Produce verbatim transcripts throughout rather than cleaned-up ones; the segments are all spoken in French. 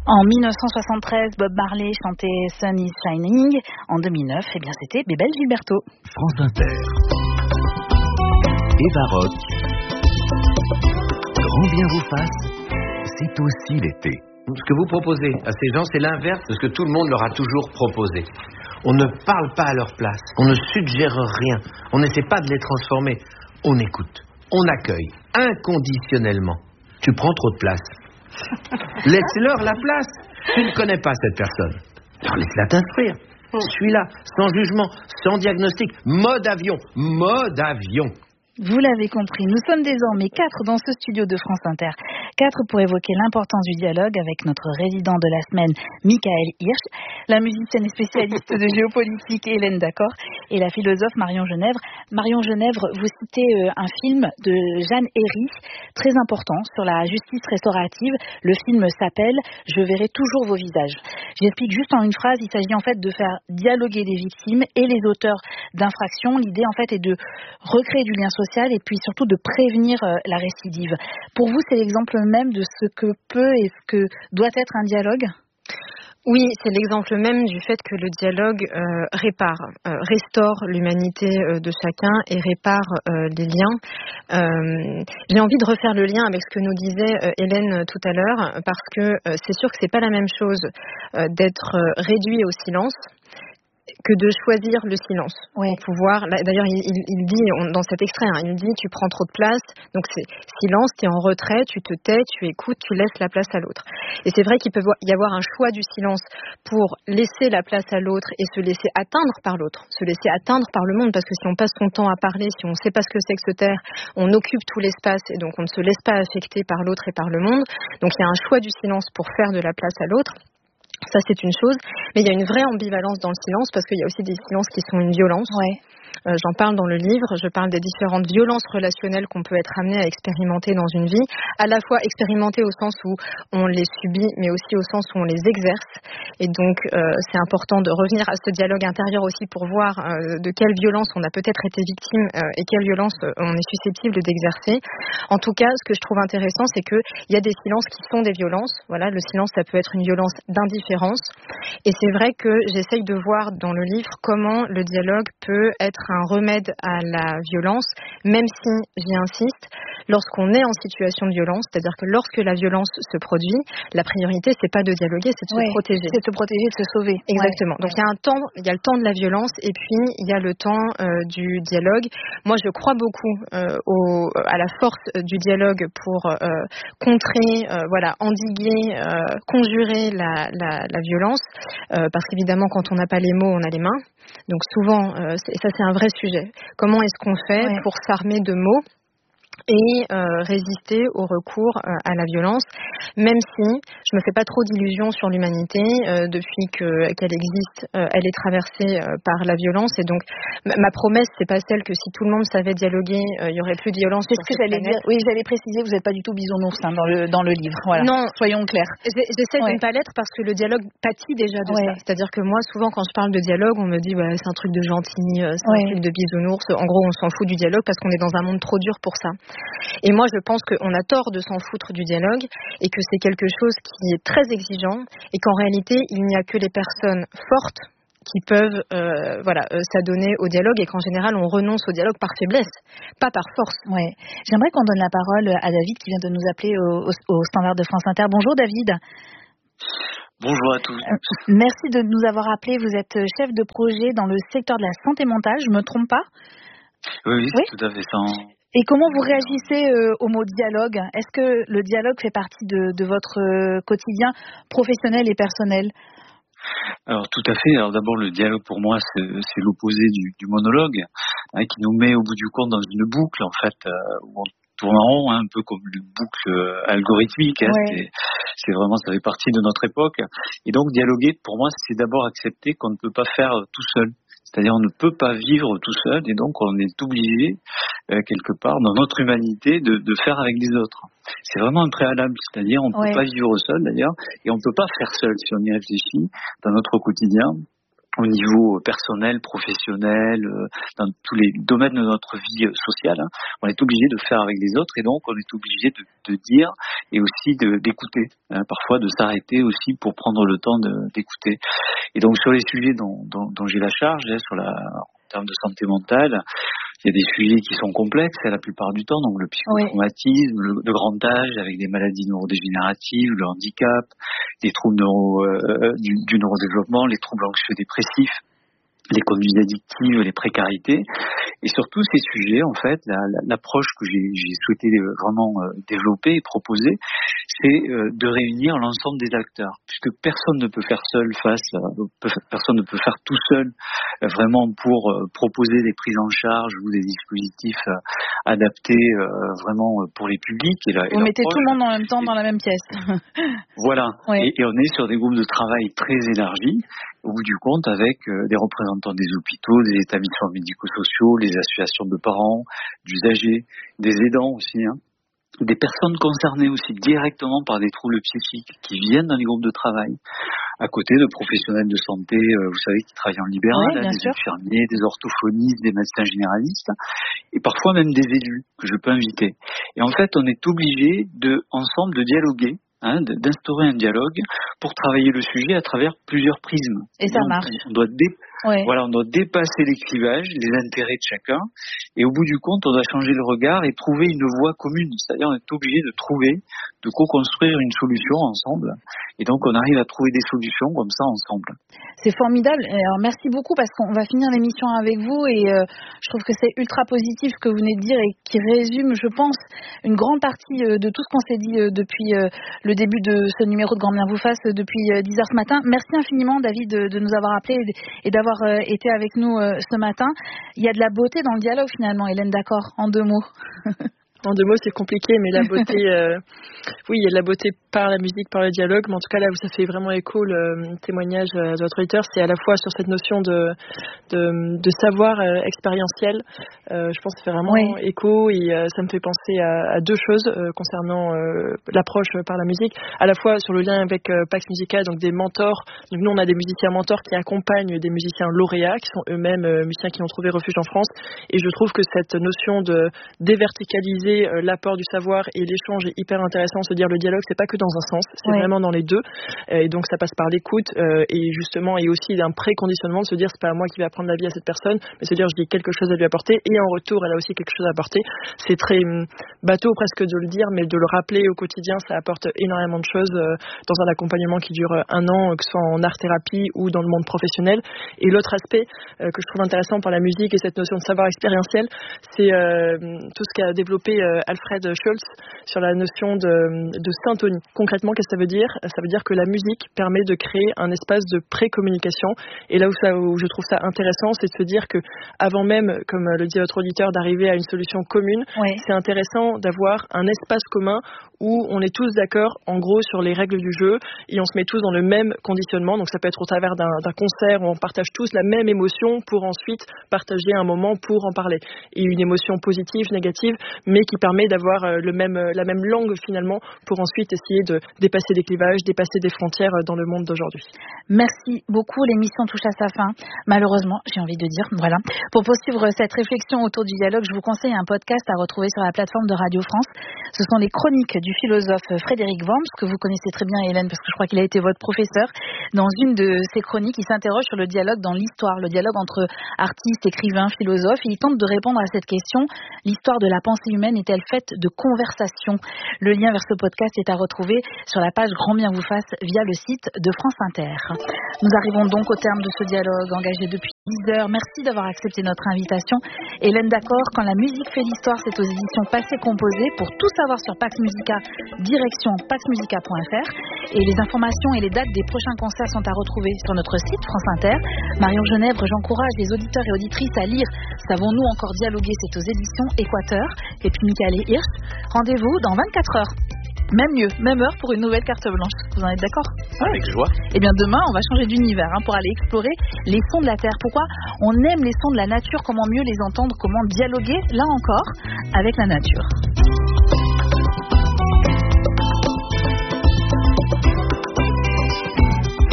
En mille neuf cent soixante-treize, Bob Marley chantait Sun is Shining. En deux mille neuf, eh bien, c'était Bébel Gilberto. France Inter. Eva Rock. Grand bien vous fasse, c'est aussi l'été. Ce que vous proposez à ces gens, c'est l'inverse de ce que tout le monde leur a toujours proposé. On ne parle pas à leur place, on ne suggère rien, on n'essaie pas de les transformer. On écoute, on accueille, inconditionnellement. Tu prends trop de place. Laisse-leur la place. Tu ne connais pas cette personne. Alors laisse-la t'instruire. Suis-là, sans jugement, sans diagnostic. Mode avion, mode avion. Vous l'avez compris, nous sommes désormais quatre dans ce studio de France Inter. Quatre pour évoquer l'importance du dialogue avec notre résident de la semaine, Michael Hirsch, la musicienne et spécialiste de géopolitique Hélène Dacor et la philosophe Marion Genèvre. Marion Genèvre, vous citez un film de Jeanne Herry, très important, sur la justice restaurative. Le film s'appelle « Je verrai toujours vos visages ». J'explique juste en une phrase, il s'agit en fait de faire dialoguer les victimes et les auteurs d'infractions. L'idée en fait est de recréer du lien social et puis surtout de prévenir la récidive. Pour vous, c'est l'exemple même de ce que peut et ce que doit être un dialogue ? Oui, c'est l'exemple même du fait que le dialogue euh, répare, euh, restaure l'humanité euh, de chacun et répare euh, les liens. Euh, j'ai envie de refaire le lien avec ce que nous disait euh, Hélène tout à l'heure, parce que euh, c'est sûr que c'est pas la même chose euh, d'être euh, réduit au silence que de choisir le silence. Oui. Pour pouvoir, d'ailleurs, il, il, il dit on, dans cet extrait, hein, il dit tu prends trop de place, donc c'est silence, tu es en retrait, tu te tais, tu écoutes, tu laisses la place à l'autre. Et c'est vrai qu'il peut y avoir un choix du silence pour laisser la place à l'autre et se laisser atteindre par l'autre, se laisser atteindre par le monde, parce que si on passe son temps à parler, si on ne sait pas ce que c'est que se taire, on occupe tout l'espace et donc on ne se laisse pas affecter par l'autre et par le monde. Donc il y a un choix du silence pour faire de la place à l'autre. Ça, c'est une chose. Mais il y a une vraie ambivalence dans le silence parce qu'il y a aussi des silences qui sont une violence. Ouais. Euh, j'en parle dans le livre, je parle des différentes violences relationnelles qu'on peut être amené à expérimenter dans une vie, à la fois expérimenter au sens où on les subit, mais aussi au sens où on les exerce. Et donc, euh, c'est important de revenir à ce dialogue intérieur aussi pour voir euh, de quelle violence on a peut-être été victime euh, et quelle violence euh, on est susceptible d'exercer. En tout cas, ce que je trouve intéressant, c'est qu'il y a des silences qui sont des violences. Voilà, le silence, ça peut être une violence d'indifférence. Et c'est vrai que j'essaye de voir dans le livre comment le dialogue peut être un remède à la violence, même si, j'y insiste, lorsqu'on est en situation de violence, c'est-à-dire que lorsque la violence se produit, la priorité, c'est pas de dialoguer, c'est de ouais, se protéger. C'est de se protéger, de se sauver. Exactement. Ouais. Donc il y a un temps, il y a le temps de la violence et puis il y a le temps euh, du dialogue. Moi, je crois beaucoup euh, au, à la force du dialogue pour euh, contrer, euh, voilà, endiguer, euh, conjurer la, la, la violence, euh, parce qu'évidemment, quand on n'a pas les mots, on a les mains. Donc souvent, euh, c'est, ça c'est un vrai sujet. Comment est-ce qu'on fait ouais. pour s'armer de mots et euh, résister au recours euh, à la violence, même si je me fais pas trop d'illusions sur l'humanité euh, depuis que, qu'elle existe, euh, elle est traversée euh, par la violence et donc ma, ma promesse c'est pas celle que si tout le monde savait dialoguer, euh, il y aurait plus de violence. C'est ce que j'allais dire. Oui, j'allais préciser, vous n'êtes pas du tout bisounours hein, dans le dans le livre. Voilà. Non, soyons clairs. J'essaie ouais. de ne pas l'être parce que le dialogue pâtit déjà de ouais. ça. C'est-à-dire que moi, souvent quand je parle de dialogue, on me dit bah, c'est un truc de gentil, c'est ouais. un truc de bisounours. En gros, on s'en fout du dialogue parce qu'on est dans un monde trop dur pour ça. Et moi, je pense qu'on a tort de s'en foutre du dialogue et que c'est quelque chose qui est très exigeant et qu'en réalité, il n'y a que les personnes fortes qui peuvent euh, voilà, euh, s'adonner au dialogue et qu'en général, on renonce au dialogue par faiblesse, pas par force. Ouais. J'aimerais qu'on donne la parole à David qui vient de nous appeler au, au, au standard de France Inter. Bonjour David. Bonjour à tous. Euh, merci de nous avoir appelés. Vous êtes chef de projet dans le secteur de la santé mentale, je ne me trompe pas ? Oui, oui, c'est oui tout à fait ça. Et comment vous réagissez euh, au mot dialogue ? Est-ce que le dialogue fait partie de, de votre euh, quotidien professionnel et personnel ? Alors tout à fait. Alors d'abord le dialogue pour moi c'est, c'est l'opposé du, du monologue hein, qui nous met au bout du compte dans une boucle en fait euh, où on tourne en rond hein, un peu comme une boucle euh, algorithmique. Hein, ouais. c'est, c'est vraiment ça fait partie de notre époque. Et donc dialoguer pour moi c'est d'abord accepter qu'on ne peut pas faire tout seul. C'est-à-dire on ne peut pas vivre tout seul et donc on est obligé euh, quelque part dans notre humanité de, de faire avec les autres. C'est vraiment un préalable, c'est-à-dire on ne ouais. peut pas vivre seul d'ailleurs et on ne peut pas faire seul si on y réfléchit dans notre quotidien. au niveau personnel, professionnel, euh, dans tous les domaines de notre vie sociale, hein, on est obligé de faire avec les autres et donc on est obligé de, de dire et aussi de, d'écouter, hein, parfois de s'arrêter aussi pour prendre le temps de, d'écouter. Et donc sur les sujets dont, dont, dont j'ai la charge, hein, sur la, en termes de santé mentale, il y a des sujets qui sont complexes la plupart du temps, donc le psychotraumatisme, oui. le, le grand âge avec des maladies neurodégénératives, le handicap, les troubles neuro, euh, du, du neurodéveloppement, les troubles anxieux dépressifs, les conduites addictives, les précarités. Et sur tous ces sujets, en fait, la, la, l'approche que j'ai, j'ai souhaité vraiment euh, développer et proposer, c'est euh, de réunir l'ensemble des acteurs, puisque personne ne peut faire seul face, euh, personne ne peut faire tout seul, euh, vraiment pour euh, proposer des prises en charge ou des dispositifs euh, adaptés euh, vraiment pour les publics. Et la, et Vous mettez proche. tout le monde en même temps dans la même pièce. Voilà. Oui. Et, et on est sur des groupes de travail très élargis, au bout du compte, avec euh, des représentants des hôpitaux, des établissements médico-sociaux, les associations de parents, d'usagers, des aidants aussi, hein, des personnes concernées aussi directement par des troubles psychiques qui viennent dans les groupes de travail, à côté de professionnels de santé, euh, vous savez, qui travaillent en libéral, oui, hein, des sûr. infirmiers, des orthophonistes, des médecins généralistes, et parfois même des élus que je peux inviter. Et en fait, on est obligé de, ensemble, de dialoguer, hein, d'instaurer un dialogue pour travailler le sujet à travers plusieurs prismes. Et ça donc, marche. On doit, dé- oui. voilà, on doit dépasser les clivages, les intérêts de chacun, et au bout du compte, on doit changer le regard et trouver une voie commune. C'est-à-dire, on est obligé de trouver, de co-construire une solution ensemble. Et donc, on arrive à trouver des solutions comme ça ensemble. C'est formidable. Alors, merci beaucoup parce qu'on va finir l'émission avec vous et euh, je trouve que c'est ultra positif ce que vous venez de dire et qui résume, je pense, une grande partie euh, de tout ce qu'on s'est dit euh, depuis euh, le début de ce numéro de Grand Bien vous fasse euh, depuis euh, dix heures ce matin. Merci infiniment, David, de, de nous avoir appelés et d'avoir euh, été avec nous euh, ce matin. Il y a de la beauté dans le dialogue finalement, Hélène, d'accord, en deux mots. En deux mots, c'est compliqué, mais la beauté, euh, oui, il y a de la beauté par la musique, par le dialogue, mais en tout cas là où ça fait vraiment écho le témoignage de votre auditeur, c'est à la fois sur cette notion de de, de savoir euh, expérientiel. Euh, je pense que ça fait vraiment oui. écho et euh, ça me fait penser à, à deux choses euh, concernant euh, l'approche par la musique. À la fois sur le lien avec euh, Pax Musica, donc des mentors. Donc nous, on a des musiciens mentors qui accompagnent des musiciens lauréats, qui sont eux-mêmes euh, musiciens qui ont trouvé refuge en France. Et je trouve que cette notion de déverticaliser l'apport du savoir et l'échange est hyper intéressant. Se dire le dialogue, c'est pas que dans un sens, c'est ouais. vraiment dans les deux. Et donc ça passe par l'écoute euh, et justement et aussi d'un préconditionnement de se dire c'est pas moi qui vais apprendre la vie à cette personne, mais se dire j'ai quelque chose à lui apporter et en retour elle a aussi quelque chose à apporter. C'est très hum, bateau presque de le dire, mais de le rappeler au quotidien, ça apporte énormément de choses euh, dans un accompagnement qui dure un an, que ce soit en art-thérapie ou dans le monde professionnel. Et l'autre aspect euh, que je trouve intéressant par la musique et cette notion de savoir expérientiel, c'est euh, tout ce qu'a développé Alfred Schultz sur la notion de, de syntonie. Concrètement, qu'est-ce que ça veut dire ? Ça veut dire que la musique permet de créer un espace de pré-communication. Et là où, ça, où je trouve ça intéressant, c'est de se dire que avant même, comme le dit votre auditeur, d'arriver à une solution commune, oui. c'est intéressant d'avoir un espace commun où on est tous d'accord, en gros, sur les règles du jeu et on se met tous dans le même conditionnement. Donc ça peut être au travers d'un, d'un concert où on partage tous la même émotion pour ensuite partager un moment pour en parler. Et une émotion positive, négative, mais qui permet d'avoir le même, la même langue finalement pour ensuite essayer de dépasser des clivages, dépasser des frontières dans le monde d'aujourd'hui. Merci beaucoup. L'émission touche à sa fin. Malheureusement, j'ai envie de dire, voilà. Pour poursuivre cette réflexion autour du dialogue, je vous conseille un podcast à retrouver sur la plateforme de Radio France. Ce sont les chroniques du philosophe Frédéric Worms, que vous connaissez très bien, Hélène, parce que je crois qu'il a été votre professeur. Dans une de ses chroniques, il s'interroge sur le dialogue dans l'histoire, le dialogue entre artistes, écrivains, philosophes. Il tente de répondre à cette question. L'histoire de la pensée humaine est-elle faite de conversation? Le lien vers ce podcast est à retrouver sur la page Grand Bien vous fasse via le site de France Inter. Nous arrivons donc au terme de ce dialogue engagé depuis dix heures. Merci d'avoir accepté notre invitation. Hélène D'accord, quand la musique fait l'histoire, c'est aux éditions Passé Composé. Pour tout savoir sur Pax Musica, direction pax musica point f r. Et les informations et les dates des prochains concerts sont à retrouver sur notre site France Inter. Marion Genèvre, j'encourage les auditeurs et auditrices à lire Savons-nous encore dialoguer? C'est aux éditions Équateur. Et puis Michael Hirsch, rendez-vous dans vingt-quatre heures. Même mieux, même heure pour une nouvelle carte blanche. Vous en êtes d'accord? Avec joie. Eh bien demain, on va changer d'univers hein, pour aller explorer les sons de la Terre. Pourquoi on aime les sons de la nature? Comment mieux les entendre? Comment dialoguer, là encore, avec la nature?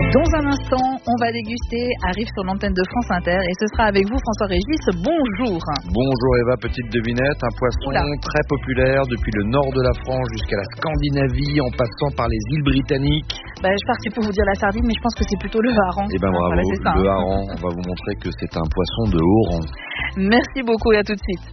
Dans un instant, on va déguster, arrive sur l'antenne de France Inter et ce sera avec vous François-Régis. Bonjour. Bonjour Eva, petite devinette, un poisson Oula. très populaire depuis le nord de la France jusqu'à la Scandinavie en passant par les îles britanniques. Bah, je partais pour vous dire la sardine, mais je pense que c'est plutôt le hareng. Eh ben bravo, Voilà, c'est ça, le hein. hareng, on va vous montrer que c'est un poisson de haut rang. Merci beaucoup et à tout de suite.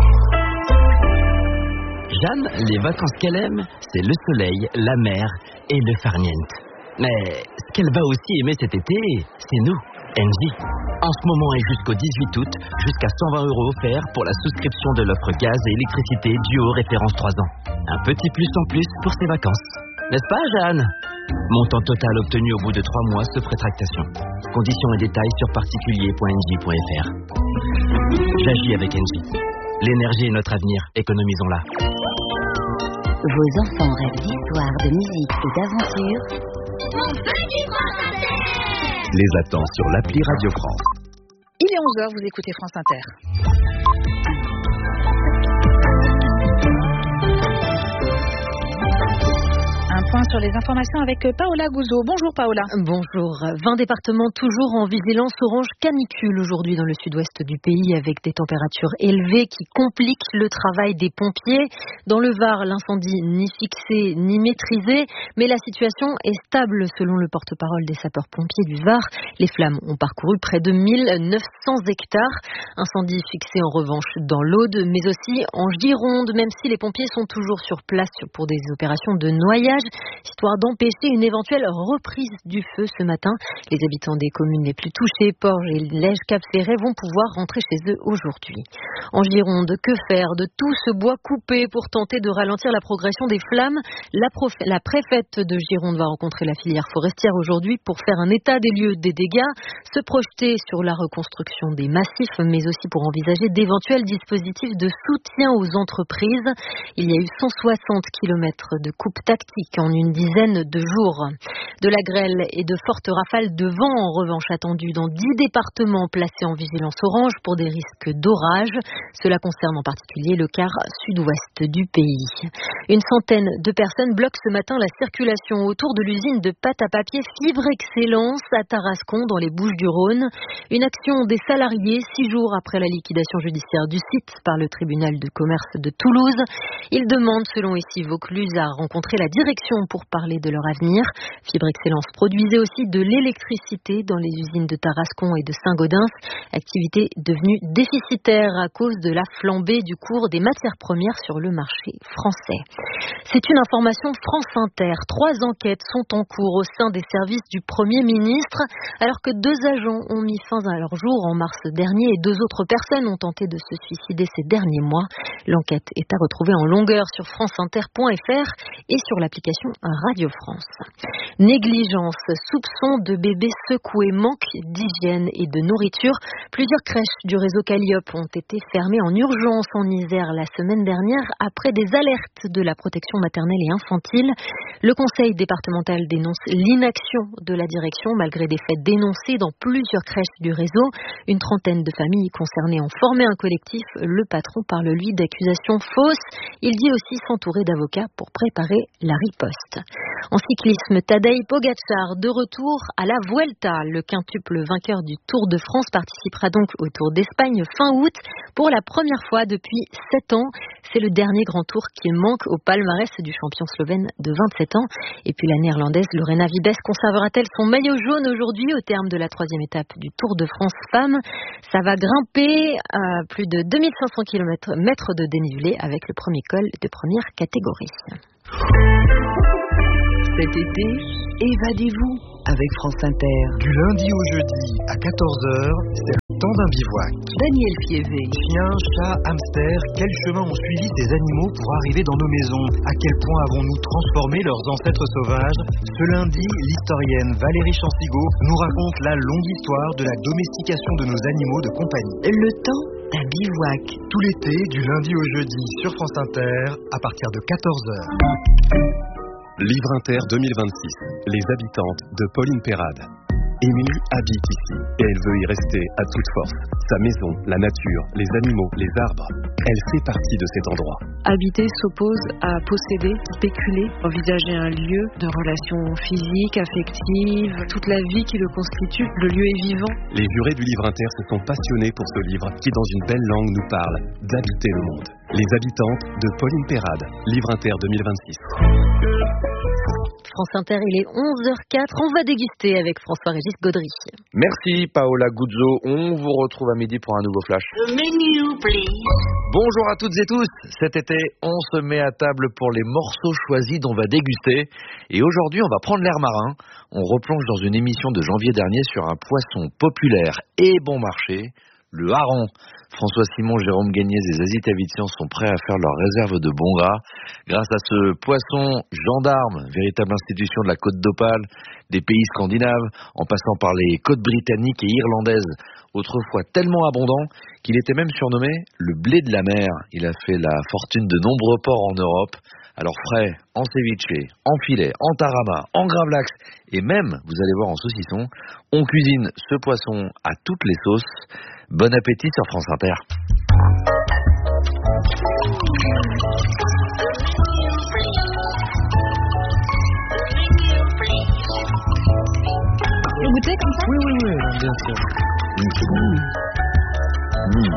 Jeanne, les vacances qu'elle aime, c'est le soleil, la mer et le farniente. Mais ce qu'elle va aussi aimer cet été, c'est nous, Engie. En ce moment et jusqu'au dix-huit août, jusqu'à cent vingt euros offerts pour la souscription de l'offre gaz et électricité Duo référence trois ans. Un petit plus en plus pour ses vacances. N'est-ce pas, Jeanne? Montant total obtenu au bout de trois mois, sauf rétractation. Conditions et détails sur particulier point engie point f r. J'agis avec Engie. L'énergie est notre avenir, économisons-la. Vos enfants rêvent d'histoire, de musique et d'aventure. Les attend sur l'appli Radio France. Il est onze heures, vous écoutez France Inter. Un point sur les informations avec Paola Gouzeau. Bonjour Paola. Bonjour. vingt départements toujours en vigilance orange canicule aujourd'hui dans le sud-ouest du pays avec des températures élevées qui compliquent le travail des pompiers. Dans le Var, l'incendie ni fixé ni maîtrisé, mais la situation est stable selon le porte-parole des sapeurs-pompiers du Var. Les flammes ont parcouru près de mille neuf cents hectares. Incendie fixé en revanche dans l'Aude, mais aussi en Gironde, même si les pompiers sont toujours sur place pour des opérations de noyage, histoire d'empêcher une éventuelle reprise du feu ce matin. Les habitants des communes les plus touchées, Porges et Lège Cap Ferret, vont pouvoir rentrer chez eux aujourd'hui. En Gironde, que faire de tout ce bois coupé pour tenter de ralentir la progression des flammes? La, prof... la préfète de Gironde va rencontrer la filière forestière aujourd'hui pour faire un état des lieux des dégâts, se projeter sur la reconstruction des massifs, mais aussi pour envisager d'éventuels dispositifs de soutien aux entreprises. Il y a eu cent soixante kilomètres de coupe tactique en une dizaine de jours. De la grêle et de fortes rafales de vent en revanche attendues dans dix départements placés en vigilance orange pour des risques d'orage. Cela concerne en particulier le quart sud-ouest du pays. Une centaine de personnes bloquent ce matin la circulation autour de l'usine de pâte à papier Fibre Excellence à Tarascon dans les Bouches-du-Rhône. Une action des salariés six jours après la liquidation judiciaire du site par le tribunal de commerce de Toulouse. Ils demandent, selon Essie Vaucluse, à rencontrer la direction pour parler de leur avenir. Fibre Excellence produisait aussi de l'électricité dans les usines de Tarascon et de Saint-Gaudens, activité devenue déficitaire à cause de la flambée du cours des matières premières sur le marché français. C'est une information France Inter. Trois enquêtes sont en cours au sein des services du Premier ministre, alors que deux agents ont mis fin à leur jour en mars dernier et deux autres personnes ont tenté de se suicider ces derniers mois. L'enquête est à retrouver en longueur sur franceinter point f r et sur l'application Radio France. Négligence, soupçon de bébés secoués, manque d'hygiène et de nourriture. Plusieurs crèches du réseau Calliope ont été fermées en urgence en Isère la semaine dernière après des alertes de la protection maternelle et infantile. Le conseil départemental dénonce l'inaction de la direction malgré des faits dénoncés dans plusieurs crèches du réseau. Une trentaine de familles concernées ont formé un collectif. Le patron parle lui d'accusations fausses. Il dit aussi s'entourer d'avocats pour préparer la riposte. En cyclisme, Tadej Pogačar de retour à la Vuelta. Le quintuple vainqueur du Tour de France participera donc au Tour d'Espagne fin août pour la première fois depuis sept ans. C'est le dernier grand tour qui manque au palmarès du champion slovène de vingt-sept ans. Et puis la néerlandaise Lorena Wiebes conservera-t-elle son maillot jaune aujourd'hui au terme de la troisième étape du Tour de France Femmes? Ça va grimper à plus de deux mille cinq cents kilomètres de dénivelé avec le premier col de première catégorie. Cet été, évadez-vous avec France Inter. Du lundi au jeudi à quatorze heures, c'est le temps d'un bivouac. Daniel Fiévé. Chiens, chats, hamsters, quels chemins ont suivi ces animaux pour arriver dans nos maisons? À quel point avons-nous transformé leurs ancêtres sauvages? Ce lundi, l'historienne Valérie Chansigo nous raconte la longue histoire de la domestication de nos animaux de compagnie. Le temps d'un bivouac. Tout l'été, du lundi au jeudi sur France Inter, à partir de quatorze heures. Livre Inter deux mille vingt-six. Les habitantes de Pauline Perrade. Émilie habite ici et elle veut y rester à toute force. Sa maison, la nature, les animaux, les arbres, elle fait partie de cet endroit. Habiter s'oppose à posséder, spéculer, envisager un lieu de relations physiques, affectives, toute la vie qui le constitue. Le lieu est vivant. Les jurés du livre inter se sont passionnés pour ce livre qui, dans une belle langue, nous parle d'habiter le monde. Les habitantes de Pauline Perrade, livre inter deux mille vingt-six. France Inter, il est onze heures quatre. On va déguster avec François-Régis Gaudry. Merci Paola Guzzo. On vous retrouve à midi pour un nouveau flash. The menu, please. Bonjour à toutes et tous. Cet été, on se met à table pour les morceaux choisis dont on va déguster. Et aujourd'hui, on va prendre l'air marin. On replonge dans une émission de janvier dernier sur un poisson populaire et bon marché, le hareng. François Simon, Jérôme Gagnez et Zazie Tavitian sont prêts à faire leur réserve de bons gras. Grâce à ce poisson gendarme, véritable institution de la côte d'Opale, des pays scandinaves, en passant par les côtes britanniques et irlandaises, autrefois tellement abondant qu'il était même surnommé le blé de la mer. Il a fait la fortune de nombreux ports en Europe. Alors frais, en ceviche, en filet, en tarama, en gravlax et même, vous allez voir, en saucisson, on cuisine ce poisson à toutes les sauces. Bon appétit sur France Inter. Vous goûtez comme ça? Oui, oui, oui, bien sûr. Mmh. Mmh.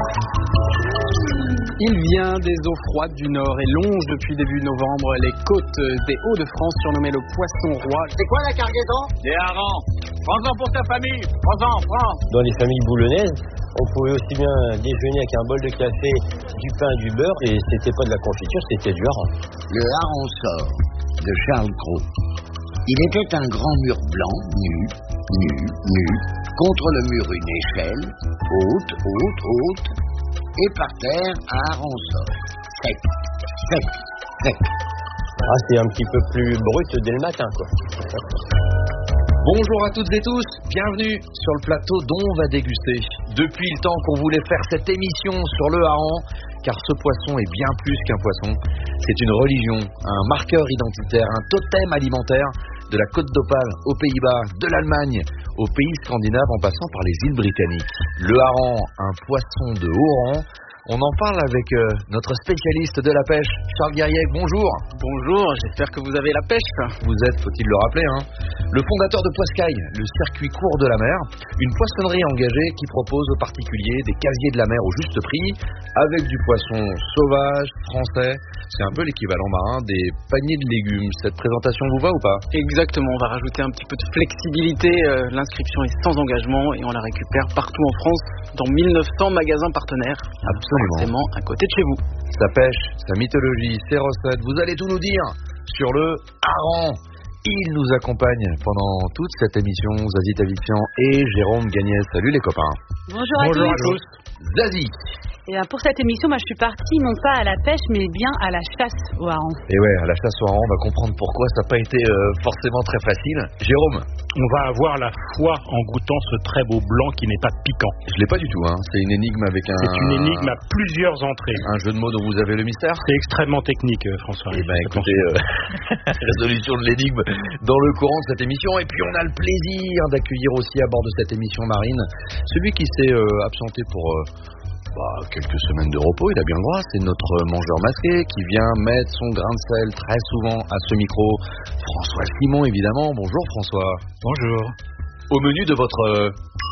Il vient des eaux froides du Nord et longe depuis début novembre les côtes des Hauts-de-France, surnommé le poisson roi. C'est quoi la cargaison? Des harengs. Prends-en pour ta famille. Prends-en, prends. Dans les familles boulonnaises, on pouvait aussi bien déjeuner avec un bol de café, du pain, du beurre, et c'était pas de la confiture, c'était du hareng. Le hareng sort de Charles Cros. Il était un grand mur blanc, nu, nu, nu, contre le mur une échelle, haute, haute, haute, et par terre un hareng sort. Sec, sec, sec. Ah, c'est un petit peu plus brut dès le matin, quoi. Bonjour à toutes et tous, bienvenue sur le plateau dont on va déguster. Depuis le temps qu'on voulait faire cette émission sur le hareng, car ce poisson est bien plus qu'un poisson. C'est une religion, un marqueur identitaire, un totem alimentaire de la côte d'Opale aux Pays-Bas, de l'Allemagne aux pays scandinaves en passant par les îles britanniques. Le hareng, un poisson de haut rang. On en parle avec euh, notre spécialiste de la pêche, Charles Guerriec. Bonjour. Bonjour, j'espère que vous avez la pêche. Vous êtes, faut-il le rappeler, hein, le fondateur de Poiscaille, le circuit court de la mer, une poissonnerie engagée qui propose aux particuliers des casiers de la mer au juste prix, avec du poisson sauvage, français. C'est un peu l'équivalent marin des paniers de légumes. Cette présentation vous va ou pas? Exactement, on va rajouter un petit peu de flexibilité. Euh, l'inscription est sans engagement et on la récupère partout en France, dans mille neuf cents magasins partenaires. Absolument. Forcément à côté de chez vous. Sa pêche, sa mythologie, ses recettes, vous allez tout nous dire sur le hareng. Il nous accompagne pendant toute cette émission, Zazie Tavitian et Jérôme Gagnez. Salut les copains. Bonjour à Bonjour tous. à tous. Zazie. Et pour cette émission, moi, je suis partie non pas à la pêche, mais bien à la chasse au hareng. Et ouais, à la chasse au hareng, on va comprendre pourquoi ça n'a pas été euh, forcément très facile. Jérôme. On va avoir la foi en goûtant ce très beau blanc qui n'est pas piquant. Je l'ai pas du tout, hein. C'est une énigme avec un... C'est une énigme à plusieurs entrées. Un jeu de mots dont vous avez le mystère? C'est extrêmement technique, François. Eh ben écoutez, euh, résolution de l'énigme dans le courant de cette émission. Et puis on a le plaisir d'accueillir aussi à bord de cette émission marine celui qui s'est euh, absenté pour... Euh, Bah, quelques semaines de repos, il a bien le droit, c'est notre mangeur masqué qui vient mettre son grain de sel très souvent à ce micro. François Simon, évidemment. Bonjour François. Bonjour. Au menu de votre... Euh...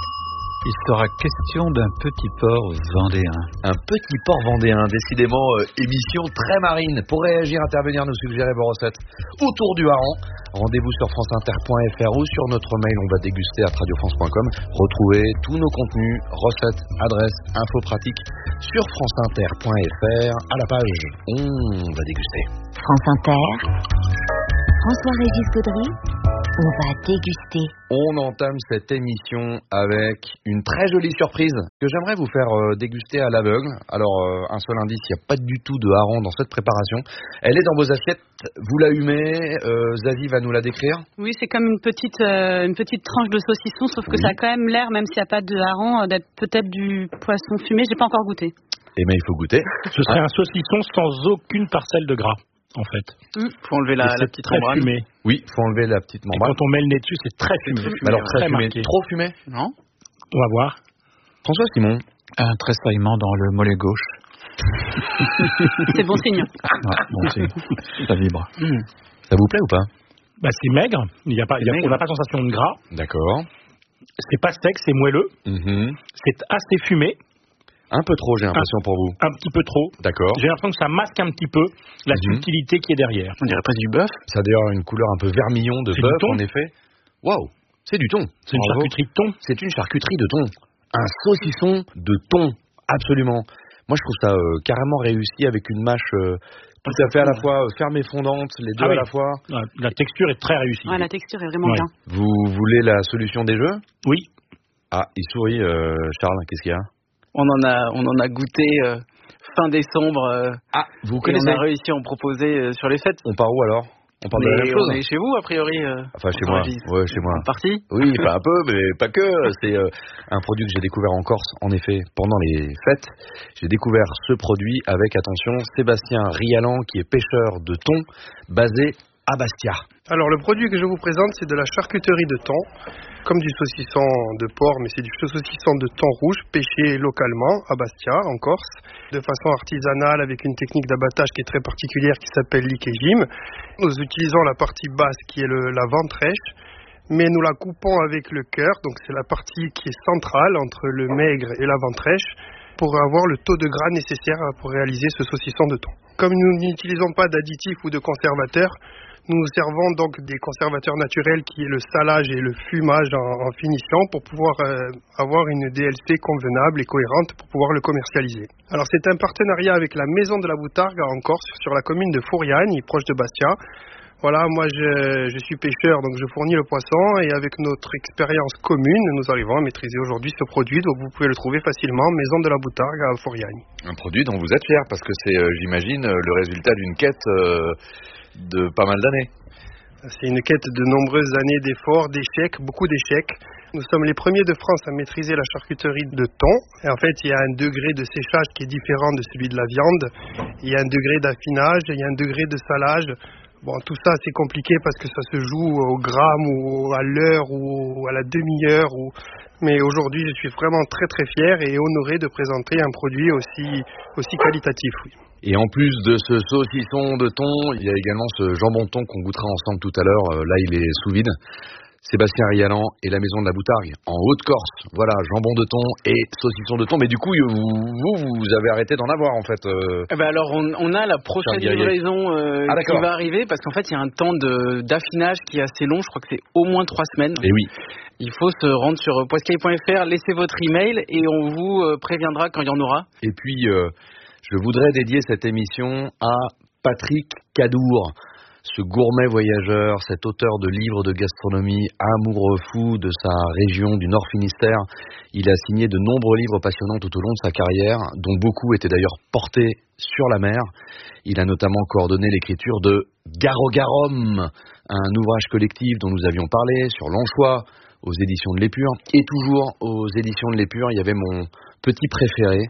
Il sera question d'un petit port vendéen. Un petit port vendéen, décidément euh, émission très marine. Pour réagir, intervenir, nous suggérer vos recettes autour du hareng. Rendez-vous sur franceinter point f r ou sur notre mail, on va déguster à radio france point com. Retrouvez tous nos contenus, recettes, adresses, infos pratiques sur franceinter point f r à la page On va déguster. France Inter, François-Régis Gaudry, on va déguster. On entame cette émission avec une très jolie surprise que j'aimerais vous faire euh, déguster à l'aveugle. Alors, euh, un seul indice, il n'y a pas du tout de hareng dans cette préparation. Elle est dans vos assiettes, vous la humez, euh, Zazie va nous la décrire. Oui, c'est comme une petite, euh, une petite tranche de saucisson, sauf que oui. Ça a quand même l'air, même s'il n'y a pas de hareng, d'être peut-être du poisson fumé. J'ai pas encore goûté. Eh bien, il faut goûter. Ce serait ah. un saucisson sans aucune parcelle de gras. en fait. Il faut enlever la, la petite très membrane. Fumé. Oui, faut enlever la petite membrane. Et quand on met le nez dessus, c'est très fumé. fumé. Alors très, très fumé, marqué. trop fumé. Non. On va voir. François Simon. Un tressaillement dans le mollet gauche. C'est bon signe. Ouais, bon signe. Ça vibre. Mmh. Ça vous plaît ou pas? Bah, c'est maigre. Il y a pas, il y a, maigre. on n'a pas sensation de gras. D'accord. C'est pas sec, c'est moelleux. Mm-hmm. C'est assez fumé. Un peu trop, j'ai l'impression, pour vous. Un petit peu trop. D'accord. J'ai l'impression que ça masque un petit peu la Mhm. subtilité qui est derrière. On dirait pas du bœuf. Ça a d'ailleurs une couleur un peu vermillon de C'est bœuf, du thon. en effet. Waouh, c'est du thon. C'est une Bravo. charcuterie de thon. C'est une charcuterie de thon. Un saucisson de thon, absolument. Moi, je trouve ça euh, carrément réussi avec une mâche euh, tout à fait à la fois euh, ferme et fondante, les deux Ah à oui. la fois. La, la texture est très réussie. Ouais, la texture est vraiment Ouais. bien. Vous voulez la solution des jeux? Oui. Ah, il sourit, euh, Charles, qu'est-ce qu'il y a? On en a, on en a goûté euh, fin décembre. Euh, ah, vous et connaissez? on a réussi à en proposer euh, sur les fêtes. On part où alors? On parle de la Mais même chose? on est chez vous, a priori. Euh, Enfin, chez en moi. Régis. Ouais, chez moi. En partie. Oui, pas un peu, mais pas que. C'est euh, un produit que j'ai découvert en Corse, en effet, pendant les fêtes. J'ai découvert ce produit avec, attention, Sébastien Rialan, qui est pêcheur de thon, basé à Bastia. Alors le produit que je vous présente, c'est de la charcuterie de thon, comme du saucisson de porc, mais c'est du saucisson de thon rouge pêché localement à Bastia, en Corse, de façon artisanale avec une technique d'abattage qui est très particulière qui s'appelle l'ikejim. Nous utilisons la partie basse qui est le, la ventrèche, mais nous la coupons avec le cœur, donc c'est la partie qui est centrale entre le maigre et la ventrèche, pour avoir le taux de gras nécessaire pour réaliser ce saucisson de thon. Comme nous n'utilisons pas d'additifs ou de conservateurs, nous nous servons donc des conservateurs naturels qui est le salage et le fumage en, en finition pour pouvoir euh, avoir une D L C convenable et cohérente pour pouvoir le commercialiser. Alors c'est un partenariat avec la Maison de la Boutargue en Corse sur la commune de Fouriane, proche de Bastia. Voilà, moi je, je suis pêcheur donc je fournis le poisson et avec notre expérience commune nous arrivons à maîtriser aujourd'hui ce produit, donc vous pouvez le trouver facilement, Maison de la Boutargue à Fouriane. Un produit dont vous êtes fier parce que c'est, euh, j'imagine, le résultat d'une quête euh, de pas mal d'années. C'est une quête de nombreuses années d'efforts, d'échecs, beaucoup d'échecs. Nous sommes les premiers de France à maîtriser la charcuterie de thon. Et en fait, il y a un degré de séchage qui est différent de celui de la viande. Il y a un degré d'affinage, il y a un degré de salage. Bon, tout ça, c'est compliqué parce que ça se joue au gramme ou à l'heure ou à la demi-heure. Ou... Mais aujourd'hui, je suis vraiment très très fier et honoré de présenter un produit aussi, aussi qualitatif. Oui. Et en plus de ce saucisson de thon, il y a également ce jambon de thon qu'on goûtera ensemble tout à l'heure. Là, il est sous vide. Sébastien Rialan et la Maison de la Boutargue, en Haute-Corse. Voilà, jambon de thon et saucisson de thon. Mais du coup, vous, vous, vous avez arrêté d'en avoir, en fait. Euh... Eh ben alors, on, on a la prochaine livraison euh, ah, qui va arriver, parce qu'en fait, il y a un temps de, d'affinage qui est assez long. Je crois que c'est au moins trois semaines. Et oui. Il faut se rendre sur poiscaille point f r, laissez votre email et on vous euh, préviendra quand il y en aura. Et puis, euh, je voudrais dédier cette émission à Patrick Cadour. Ce gourmet voyageur, cet auteur de livres de gastronomie, amoureux fou de sa région du Nord Finistère, il a signé de nombreux livres passionnants tout au long de sa carrière, dont beaucoup étaient d'ailleurs portés sur la mer. Il a notamment coordonné l'écriture de Garogarum, un ouvrage collectif dont nous avions parlé sur l'anchois aux éditions de l'Épure. Et toujours aux éditions de l'Épure, il y avait mon petit préféré,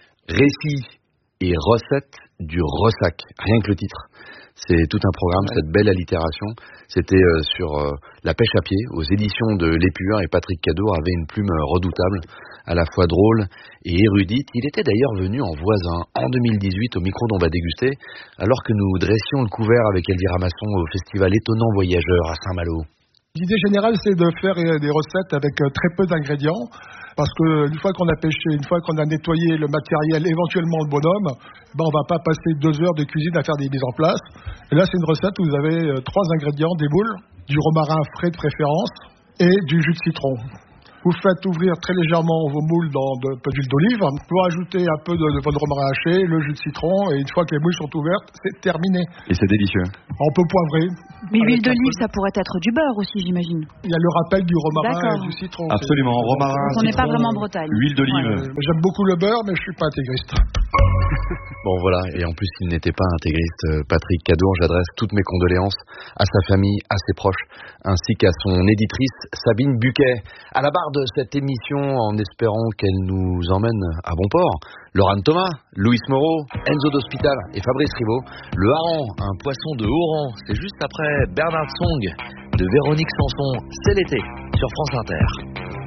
Récits et recettes du ressac, rien que le titre. C'est tout un programme, ouais. Cette belle allitération. C'était euh, sur euh, la pêche à pied, aux éditions de l'Épure, et Patrick Cadour avait une plume redoutable, à la fois drôle et érudite. Il était d'ailleurs venu en voisin en deux mille dix-huit au micro d'On va déguster, alors que nous dressions le couvert avec Elvira Masson au festival Étonnant Voyageur à Saint-Malo. L'idée générale, c'est de faire des recettes avec très peu d'ingrédients, parce qu'une fois qu'on a pêché, une fois qu'on a nettoyé le matériel, éventuellement le bonhomme, ben on va pas passer deux heures de cuisine à faire des mises en place. Et là, c'est une recette où vous avez trois ingrédients, des boules, du romarin frais de préférence et du jus de citron. Vous faites ouvrir très légèrement vos moules dans un peu d'huile d'olive. Vous rajoutez un peu de, de votre romarin haché, le jus de citron, et une fois que les moules sont ouvertes, c'est terminé. Et c'est délicieux. On peut poivrer. Mais l'huile d'olive, ça pourrait être du beurre aussi, j'imagine. Il y a le rappel du romarin D'accord. et du citron. Absolument, romarin, on n'est pas vraiment en Bretagne. L'huile d'olive. Ouais, j'aime beaucoup le beurre, mais je suis pas intégriste. Bon voilà, et en plus il n'était pas intégriste, Patrick Cadour. J'adresse toutes mes condoléances à sa famille, à ses proches, ainsi qu'à son éditrice Sabine Buquet. À la barre de cette émission, en espérant qu'elle nous emmène à bon port, Laurent Thomas, Louis Moreau, Enzo d'Hospital et Fabrice Rivaud. Le hareng, un poisson de haut rang, c'est juste après Bernard Song de Véronique Sanson. C'est l'été sur France Inter.